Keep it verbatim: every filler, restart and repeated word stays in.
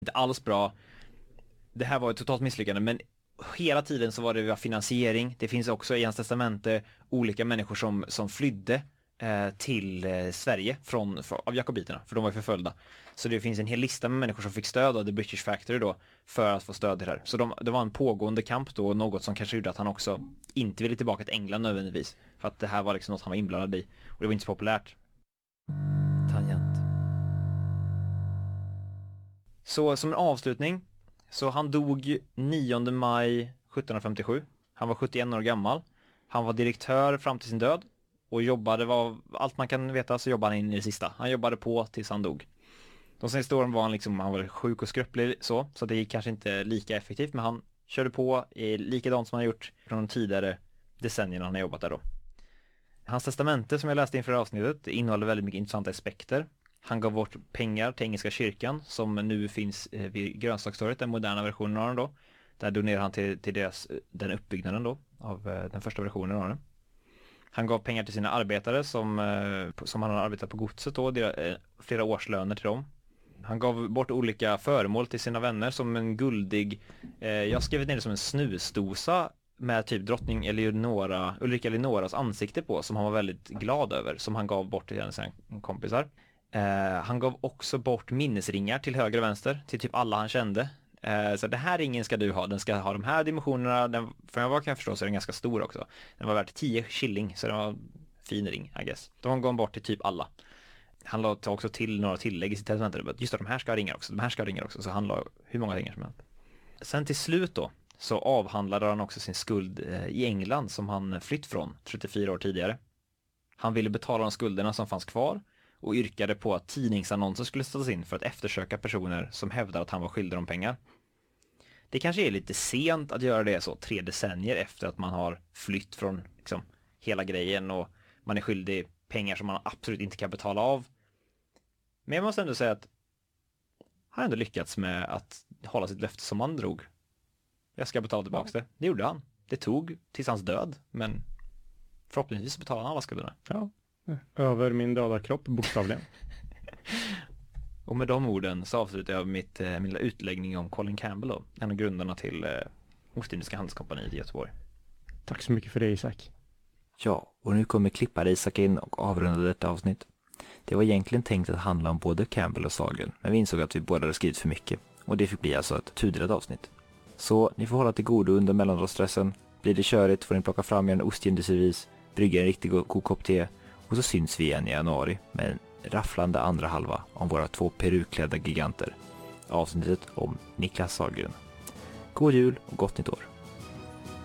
Inte alls bra. Det här var ett totalt misslyckande, men hela tiden så var det finansiering. Det finns också i hans testamente olika människor som, som flydde eh, till eh, Sverige från, från, av jakobiterna, för de var ju förföljda. Så det finns en hel lista med människor som fick stöd av The British Factory då för att få stöd till det här. Så de, det var en pågående kamp då, något som kanske gjorde att han också inte ville tillbaka till England nödvändigtvis. För att det här var liksom något han var inblandad i. Och det var inte så populärt. Tangent. Så som en avslutning, så han dog nionde maj sjuttonhundrafemtiosju. Han var sjuttioen år gammal. Han var direktör fram till sin död och jobbade, var allt man kan veta så jobbade han in i det sista. Han jobbade på tills han dog. De senaste åren var han liksom, han var sjuk och skröplig så, så det gick kanske inte lika effektivt, men han körde på i likadant som han gjort från de tidigare decennierna han har jobbat där då. Hans testamente som jag läste inför avsnittet innehåller väldigt mycket intressanta aspekter. Han gav bort pengar till Engelska kyrkan som nu finns vid Grönsakstorget, den moderna versionen av den då. Där donerar han till, till deras, den uppbyggnaden då av den första versionen av den. Han gav pengar till sina arbetare som, som han har arbetat på godset då, flera årslöner till dem. Han gav bort olika föremål till sina vänner som en guldig, eh, jag har skrivit ner det som en snusdosa med typ drottning Eleonora, Ulrika Eleonoras ansikte på, som han var väldigt glad över, som han gav bort till sina kompisar. Eh, han gav också bort minnesringar till höger och vänster, till typ alla han kände. Eh, så det här ringen ska du ha, den ska ha de här dimensionerna, den, för vad kan jag förstå så är den ganska stor också. Den var värd tio shilling, så den var en fin ring, I guess. De gav bort till typ alla. Han la också till några tillägg i sitt testamente. Just det, de här ska ha ringar också, de här ska ha ringar också. Så han la hur många ringar som helst. Sen till slut då, så avhandlade han också sin skuld eh, i England som han flytt från trettiofyra år tidigare. Han ville betala de skulderna som fanns kvar och yrkade på att tidningsannonser skulle ställas in för att eftersöka personer som hävdar att han var skyldig dem pengar. Det kanske är lite sent att göra det så tre decennier efter att man har flytt från liksom, hela grejen och man är skyldig pengar som man absolut inte kan betala av. Men jag måste ändå säga att han ändå lyckats med att hålla sitt löfte som han drog. Jag ska betala tillbaka ja. det. Det gjorde han. Det tog tills hans död, men förhoppningsvis betalade han alla skulderna. Ja, över min döda kropp, bokstavligen. Och med de orden så avslutar jag mitt, min lilla utläggning om Colin Campbell då, en av grundarna till eh, Ostindiska handelskompaniet i Göteborg. Tack så mycket för det, Isak. Ja, och nu kommer klippare Isak in och avrunda detta avsnitt. Det var egentligen tänkt att handla om både Campbell och Sahlgren, men vi insåg att vi båda hade skrivit för mycket och det fick bli alltså ett tudelat avsnitt. Så ni får hålla till godo under mellanroststressen. Blir det körigt får ni plocka fram er en ostgendeservis, brygga en riktigt god, god kopp te och så syns vi igen i januari med en rafflande andra halva om våra två perukklädda giganter. Avsnittet om Niklas Sahlgren. God jul och gott nytt år!